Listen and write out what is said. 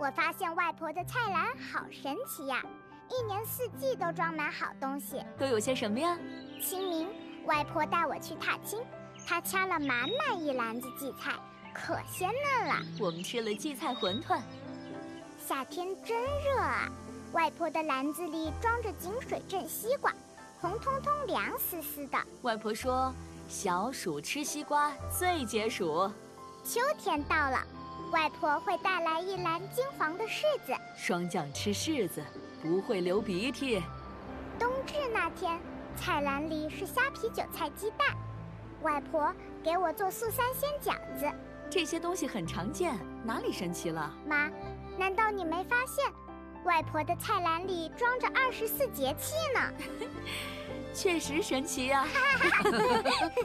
我发现外婆的菜篮好神奇呀，一年四季都装满好东西。 都有些什么呀？ 清明，外婆带我去踏青，她掐了满满一篮子荠菜，可鲜嫩了。 我们吃了荠菜馄饨。 夏天真热啊，外婆的篮子里装着井水镇西瓜，红彤彤凉丝丝的。 外婆说，小暑吃西瓜最解暑。 秋天到了，外婆会带来一篮金黄的柿子。 霜降吃柿子不会流鼻涕。 冬至那天，菜篮里是虾皮韭菜鸡蛋，外婆给我做素三鲜饺子。 这些东西很常见，哪里神奇了？ 妈，难道你没发现，外婆的菜篮里装着24节气呢？ 确实神奇呀。